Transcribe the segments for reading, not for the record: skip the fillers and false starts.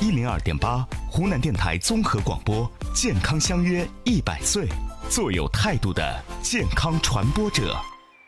102.8湖南电台综合广播，健康相约100岁，做有态度的健康传播者。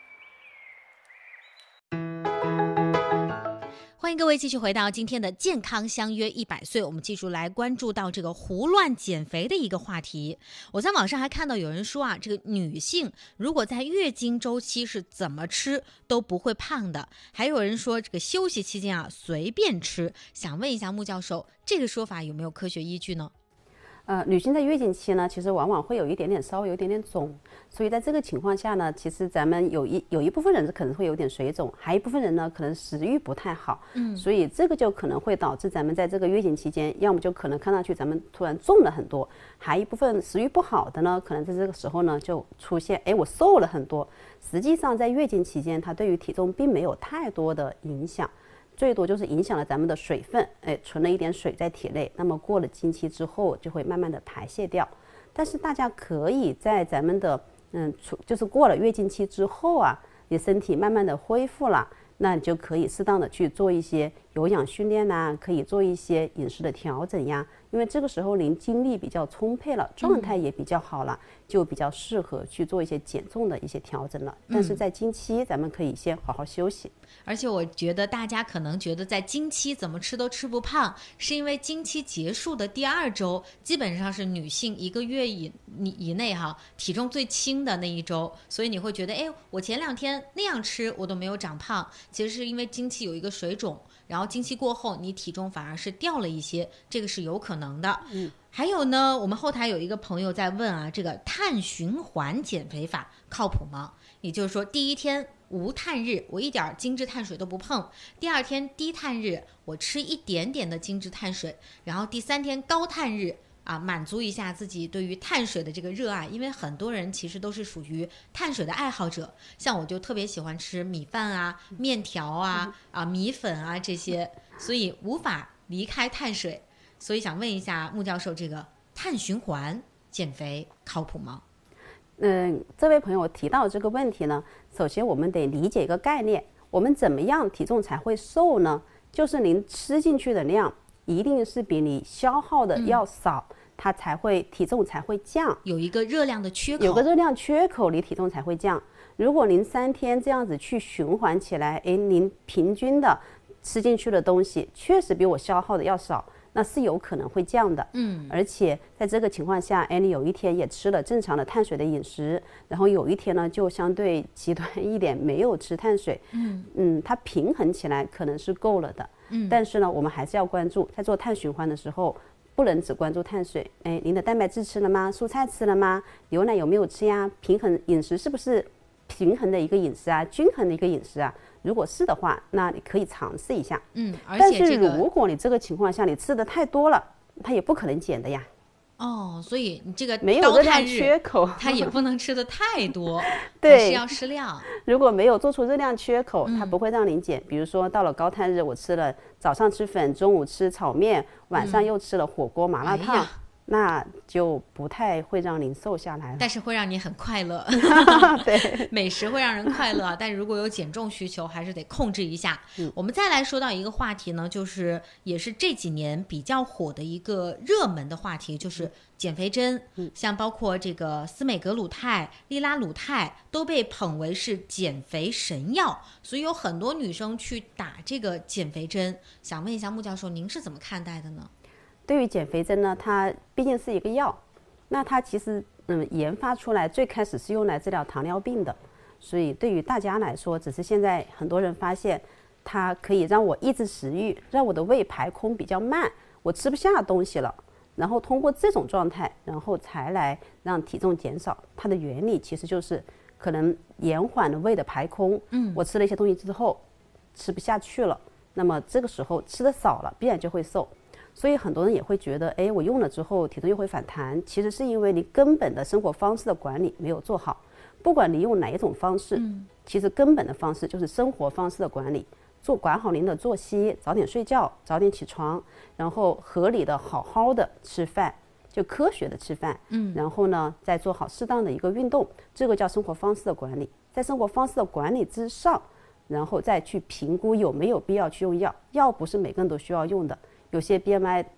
欢迎各位继续回到今天的健康相约100岁，我们继续来关注到这个胡乱减肥的一个话题。我在网上还看到有人说啊，这个女性如果在月经周期是怎么吃都不会胖的，还有人说这个休息期间啊随便吃。想问一下穆教授，这个说法有没有科学依据呢？ 女性在月经期呢，其实往往会有一点点稍微有一点点肿，所以在这个情况下呢，其实咱们有一部分人可能会有点水肿，还有一部分人呢可能食欲不太好，所以这个就可能会导致咱们在这个月经期间，要么就可能看上去咱们突然重了很多，还有一部分食欲不好的呢，可能在这个时候呢就出现，我瘦了很多。实际上在月经期间，它对于体重并没有太多的影响。最多就是影响了咱们的水分，存了一点水在体内，那么过了经期之后就会慢慢的排泄掉。但是大家可以在咱们的就是过了月经期之后啊，你身体慢慢的恢复了，那你就可以适当的去做一些有氧训练呐，可以做一些饮食的调整呀，因为这个时候您精力比较充沛了，状态也比较好了，就比较适合去做一些减重的一些调整了。但是在经期咱们可以先好好休息。 而且我觉得大家可能觉得在经期怎么吃都吃不胖，是因为经期结束的第2周基本上是女性1个月以内体重最轻的那一周，所以你会觉得我前2天那样吃我都没有长胖，其实是因为经期有一个水肿，然后经期过后你体重反而是掉了一些，这个是有可能的。还有呢，我们后台有一个朋友在问啊，这个碳循环减肥法靠谱吗？也就是说第1天无碳日，我一点精致碳水都不碰；第2天低碳日，我吃一点点的精致碳水；然后第3天高碳日啊，满足一下自己对于碳水的这个热爱。因为很多人其实都是属于碳水的爱好者，像我就特别喜欢吃米饭啊、面条啊、米粉啊这些，所以无法离开碳水。所以想问一下穆教授，这个碳循环减肥靠谱吗？ 这位朋友提到这个问题呢，首先我们得理解一个概念，我们怎么样体重才会瘦呢？就是您吃进去的量一定是比你消耗的要少，它体重才会降， 有一个热量的缺口， 有个热量缺口，你体重才会降。如果您3天这样子去循环起来，您平均的吃进去的东西确实比我消耗的要少，那是有可能会降的。而且在这个情况下，你有一天也吃了正常的碳水的饮食，然后有一天呢就相对极端一点没有吃碳水，它平衡起来可能是够了的。但是呢我们还是要关注，在做碳循环的时候不能只关注碳水，您的蛋白质吃了吗？蔬菜吃了吗？牛奶有没有吃呀？平衡饮食是不是平衡的一个饮食啊？均衡的一个饮食啊？如果是的话，那你可以尝试一下。但是如果你这个情况下你吃的太多了，它也不可能减的呀。 所以你这个没有热量缺口， 它也不能吃的太多，对，还是要适量。 如果没有做出热量缺口，它不会让您减。比如说到了高碳日，我吃了早上吃粉，中午吃炒面，晚上又吃了火锅麻辣烫，那就不太会让您瘦下来了， 但是会让你很快乐。 对， 美食会让人快乐，但是如果有减重需求，还是得控制一下。我们再来说到一个话题呢，就是也是这几年比较火的一个热门的话题，就是减肥针。像包括这个司美格鲁肽、利拉鲁肽都被捧为是减肥神药，所以有很多女生去打这个减肥针。想问一下穆教授，您是怎么看待的呢？ 对于减肥针呢，它毕竟是一个药，那它其实研发出来最开始是用来治疗糖尿病的，所以对于大家来说，只是现在很多人发现它可以让我抑制食欲，让我的胃排空比较慢，我吃不下东西了，然后通过这种状态，然后才来让体重减少。它的原理其实就是可能延缓了胃的排空，我吃了一些东西之后吃不下去了，那么这个时候吃的少了，必然就会瘦。所以很多人也会觉得，我用了之后体重又会反弹，其实是因为你根本的生活方式的管理没有做好。不管你用哪一种方式，其实根本的方式就是生活方式的管理，管好您的作息，早点睡觉，早点起床，然后合理的好好的吃饭，就科学的吃饭，然后呢再做好适当的一个运动，这个叫生活方式的管理。在生活方式的管理之上，然后再去评估有没有必要去用药。药不是每个人都需要用的，有些 BMI